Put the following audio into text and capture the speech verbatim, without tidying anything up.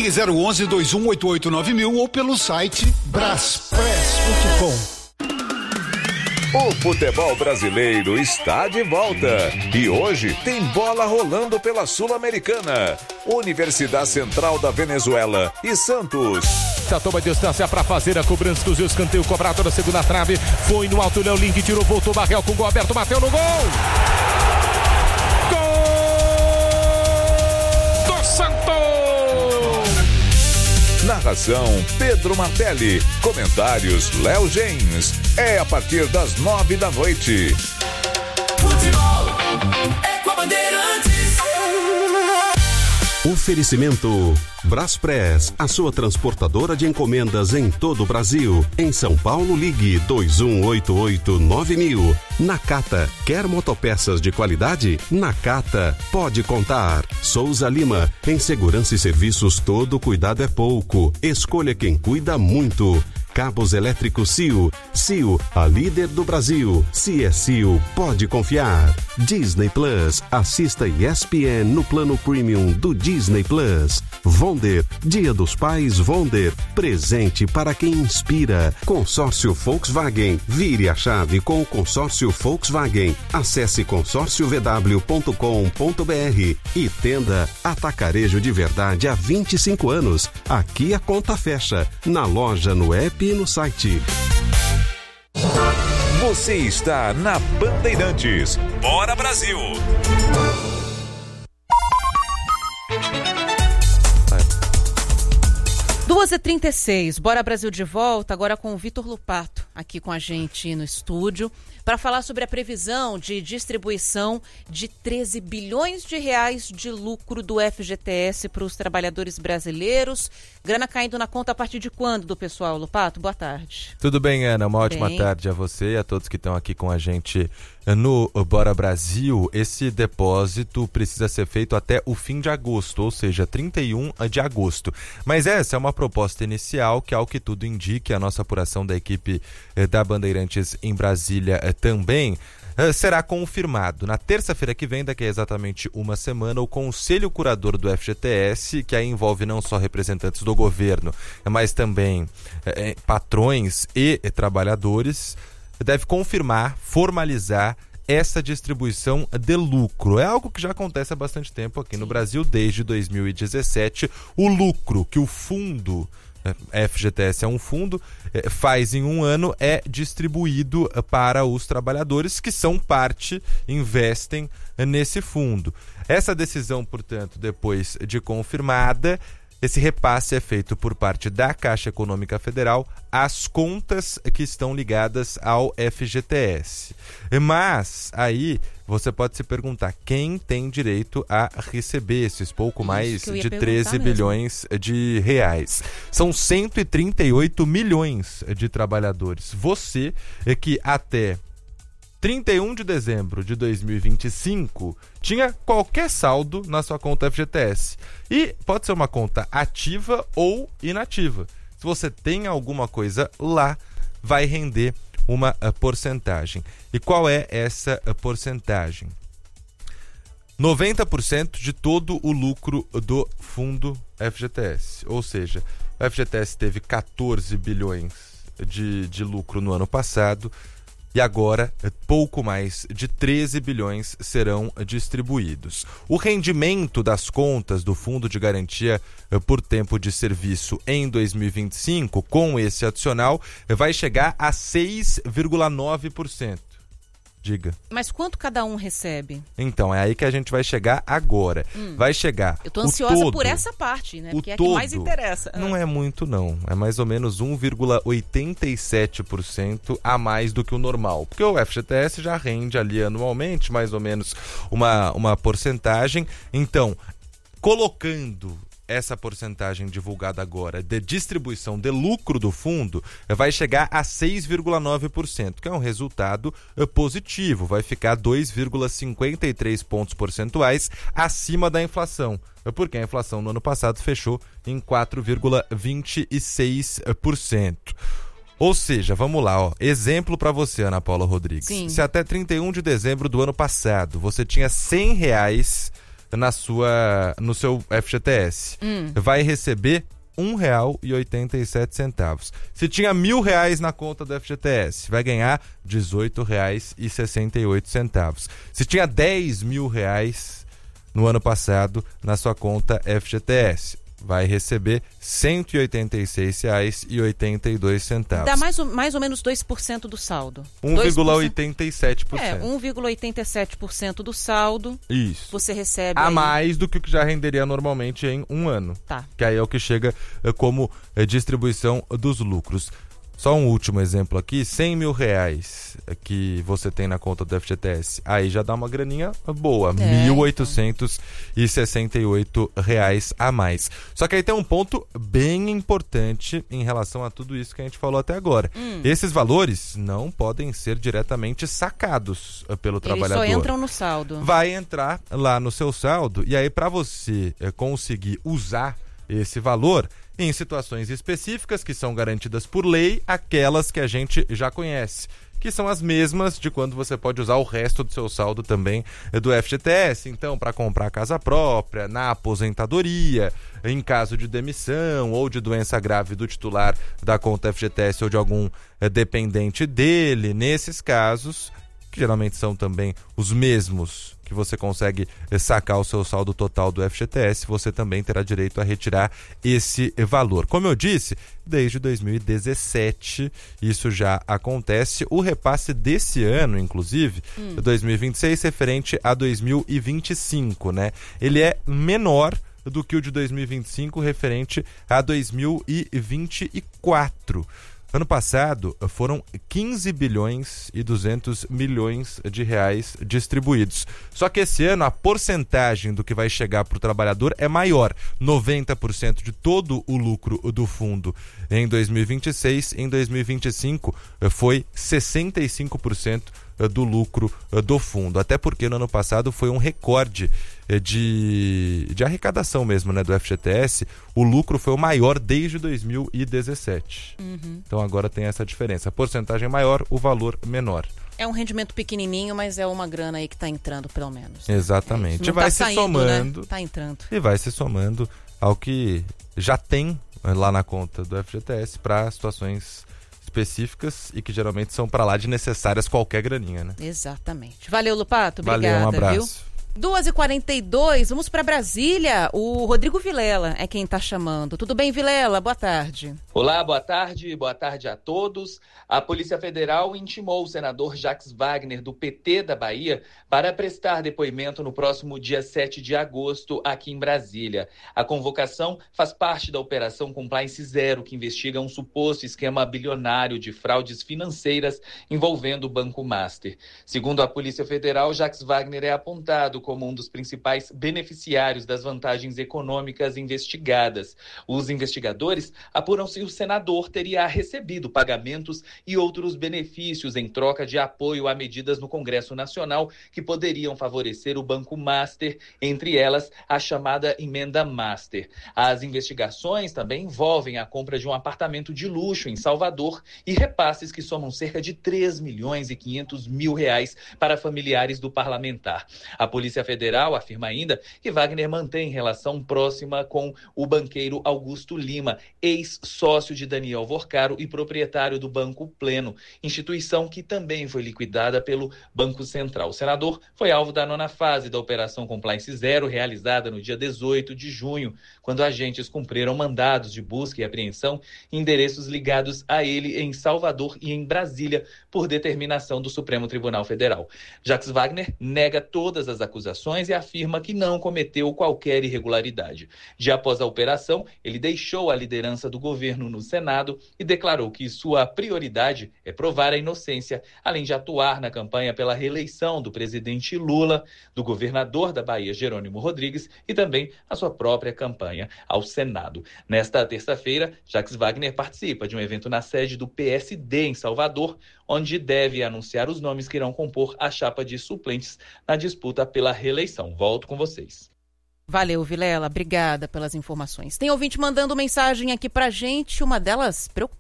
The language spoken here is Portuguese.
Ligue zero onze, dois um oito oito, nove mil ou pelo site braspress ponto com. O futebol brasileiro está de volta e hoje tem bola rolando pela Sul-Americana. Universidade Central da Venezuela e Santos. A toma de distância para fazer a cobrança do escanteio cobrado na segunda trave. Foi no alto, Léo Link tirou, voltou, Barrel com gol aberto, bateu no gol. Gol do Santos! Narração Pedro Martelli. Comentários Léo Gens. É a partir das nove da noite. Futebol é com a Bandeirantes. Oferecimento Braspress, a sua transportadora de encomendas em todo o Brasil. Em São Paulo, ligue dois um oito oito, nove mil. Nakata, quer motopeças de qualidade? Nakata, pode contar. Souza Lima, em segurança e serviços todo cuidado é pouco. Escolha quem cuida muito. Cabos elétricos C I O. C I O, a líder do Brasil. Se é C I O, pode confiar. Disney Plus, assista E S P N no plano premium do Disney Plus. Vonder, Dia dos Pais Vonder, presente para quem inspira. Consórcio Volkswagen, vire a chave com o consórcio Volkswagen. Acesse consórcio v w ponto com ponto b r e tenda Atacarejo de Verdade há vinte e cinco anos. Aqui a conta fecha, na loja, no app e no site. Você está na Bandeirantes. Bora Brasil! duas e trinta e seis, Bora Brasil de volta, agora com o Vitor Lupato, aqui com a gente no estúdio, para falar sobre a previsão de distribuição de treze bilhões de reais de lucro do F G T S para os trabalhadores brasileiros. Grana caindo na conta a partir de quando do pessoal, Lupato? Boa tarde. Tudo bem, Ana? Uma ótima bem. tarde a você e a todos que estão aqui com a gente no Bora Brasil. Esse depósito precisa ser feito até o fim de agosto, ou seja, trinta e um de agosto. Mas essa é uma proposta inicial que, ao que tudo indique, a nossa apuração da equipe da Bandeirantes em Brasília também será confirmado. Na terça-feira que vem, daqui a exatamente uma semana, o Conselho Curador do F G T S, que aí envolve não só representantes do governo, mas também é, patrões e trabalhadores, deve confirmar, formalizar essa distribuição de lucro. É algo que já acontece há bastante tempo aqui no Brasil, desde dois mil e dezessete. O lucro que o fundo F G T S é um fundo, faz em um ano, é distribuído para os trabalhadores que são parte, investem nesse fundo. Essa decisão, portanto, depois de confirmada, esse repasse é feito por parte da Caixa Econômica Federal às contas que estão ligadas ao F G T S. Mas aí você pode se perguntar, quem tem direito a receber esses pouco mais de treze bilhões de reais? São cento e trinta e oito milhões de trabalhadores. Você é que até trinta e um de dezembro de dois mil e vinte e cinco tinha qualquer saldo na sua conta F G T S. E pode ser uma conta ativa ou inativa. Se você tem alguma coisa lá, vai render uma uh, porcentagem. E qual é essa uh, porcentagem? noventa por cento de todo o lucro do fundo F G T S. Ou seja, o F G T S teve quatorze bilhões de, de lucro no ano passado. E agora, pouco mais de treze bilhões serão distribuídos. O rendimento das contas do Fundo de Garantia por Tempo de Serviço em dois mil e vinte e cinco, com esse adicional, vai chegar a seis vírgula nove por cento. Diga. Mas quanto cada um recebe? Então, é aí que a gente vai chegar agora. Hum. Vai chegar Eu tô ansiosa todo, por essa parte, né? O Porque é a todo que mais interessa. Não é muito, não. É mais ou menos um vírgula oitenta e sete por cento a mais do que o normal. Porque o F G T S já rende ali anualmente mais ou menos uma, uma porcentagem. Então, colocando essa porcentagem divulgada agora de distribuição de lucro do fundo, vai chegar a seis vírgula nove por cento, que é um resultado positivo, vai ficar dois vírgula cinquenta e três pontos percentuais acima da inflação, porque a inflação no ano passado fechou em quatro vírgula vinte e seis por cento. Ou seja, vamos lá, ó. Exemplo para você, Ana Paula Rodrigues. Sim. Se até trinta e um de dezembro do ano passado você tinha cem reais na sua, no seu F G T S. Hum. Vai receber um real e oitenta e sete centavos. Se tinha mil reais na conta do F G T S, vai ganhar dezoito reais e sessenta e oito centavos. Se tinha dez mil reais no ano passado na sua conta F G T S, vai receber cento e oitenta e seis reais e oitenta e dois centavos. Dá mais ou, mais ou menos dois por cento do saldo. um vírgula oitenta e sete por cento. É, um vírgula oitenta e sete por cento do saldo. Isso. Você recebe a aí... mais do que o que já renderia normalmente em um ano. Tá. Que aí é o que chega como distribuição dos lucros. Só um último exemplo aqui, cem mil reais que você tem na conta do F G T S, aí já dá uma graninha boa, é, mil oitocentos e sessenta e oito reais a mais. Só que aí tem um ponto bem importante em relação a tudo isso que a gente falou até agora. Hum. Esses valores não podem ser diretamente sacados pelo Eles trabalhador. Eles só entram no saldo. Vai entrar lá no seu saldo e aí para você é, conseguir usar esse valor em situações específicas que são garantidas por lei, aquelas que a gente já conhece, que são as mesmas de quando você pode usar o resto do seu saldo também do F G T S. Então, para comprar casa própria, na aposentadoria, em caso de demissão ou de doença grave do titular da conta F G T S ou de algum é, dependente dele, nesses casos, que geralmente são também os mesmos que você consegue sacar o seu saldo total do F G T S, você também terá direito a retirar esse valor. Como eu disse, desde dois mil e dezessete isso já acontece. O repasse desse ano, inclusive, hum. dois mil e vinte e seis, referente a dois mil e vinte e cinco, né? Ele é menor do que o de dois mil e vinte e cinco, referente a dois mil e vinte e quatro. Ano passado foram quinze bilhões e duzentos milhões de reais distribuídos. Só que esse ano a porcentagem do que vai chegar para o trabalhador é maior. noventa por cento de todo o lucro do fundo em dois mil e vinte e seis, em dois mil e vinte e cinco foi sessenta e cinco por cento do lucro do fundo. Até porque no ano passado foi um recorde de, de arrecadação mesmo, né, do F G T S. O lucro foi o maior desde dois mil e dezessete. Uhum. Então agora tem essa diferença. A porcentagem maior, o valor menor. É um rendimento pequenininho, mas é uma grana aí que está entrando, pelo menos. Né? Exatamente. É vai tá se saindo, somando. Né? Tá entrando. E vai se somando ao que já tem lá na conta do F G T S para situações específicas e que geralmente são para lá de necessárias qualquer graninha, né? Exatamente. Valeu, Lupato. Obrigada. Valeu, um abraço. Viu? duas e quarenta e dois, vamos para Brasília. O Rodrigo Vilela é quem está chamando. Tudo bem, Vilela? Boa tarde. Olá, boa tarde. Boa tarde a todos. A Polícia Federal intimou o senador Jacques Wagner, do P T da Bahia, para prestar depoimento no próximo dia sete de agosto, aqui em Brasília. A convocação faz parte da Operação Compliance Zero, que investiga um suposto esquema bilionário de fraudes financeiras envolvendo o Banco Master. Segundo a Polícia Federal, Jacques Wagner é apontado como um dos principais beneficiários das vantagens econômicas investigadas. Os investigadores apuram se o senador teria recebido pagamentos e outros benefícios em troca de apoio a medidas no Congresso Nacional que poderiam favorecer o Banco Master, entre elas a chamada Emenda Master. As investigações também envolvem a compra de um apartamento de luxo em Salvador e repasses que somam cerca de três milhões e quinhentos mil reais para familiares do parlamentar. A Polícia Federal afirma ainda que Wagner mantém relação próxima com o banqueiro Augusto Lima, ex-sócio de Daniel Vorcaro e proprietário do Banco Pleno, instituição que também foi liquidada pelo Banco Central. O senador foi alvo da nona fase da Operação Compliance Zero, realizada no dia dezoito de junho, quando agentes cumpriram mandados de busca e apreensão em endereços ligados a ele em Salvador e em Brasília, por determinação do Supremo Tribunal Federal. Jacques Wagner nega todas as acusações e afirma que não cometeu qualquer irregularidade. Já após a operação, ele deixou a liderança do governo no Senado e declarou que sua prioridade é provar a inocência, além de atuar na campanha pela reeleição do presidente Lula, do governador da Bahia, Jerônimo Rodrigues, e também a sua própria campanha ao Senado. Nesta terça-feira, Jacques Wagner participa de um evento na sede do P S D em Salvador, onde deve anunciar os nomes que irão compor a chapa de suplentes na disputa pela reeleição. Volto com vocês. Valeu, Vilela. Obrigada pelas informações. Tem ouvinte mandando mensagem aqui pra gente, uma delas preocupante.